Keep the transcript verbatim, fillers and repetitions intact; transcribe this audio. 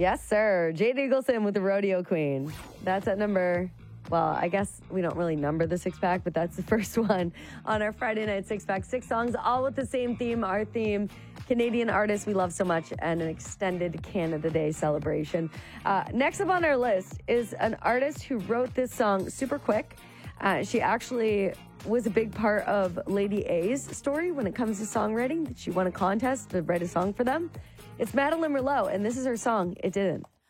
Yes, sir. Jade Eagleson with the Rodeo Queen. That's at number, well, I guess we don't really number the six pack, but that's the first one on our Friday night six pack. Six songs, all with the same theme, our theme. Canadian artists we love so much, and an extended Canada Day celebration. Uh, next up on our list is an artist who wrote this song super quick. Uh, she actually was a big part of Lady A's story when it comes to songwriting. She won a contest to write a song for them. It's Madeline Merlot, and this is her song, It Didn't.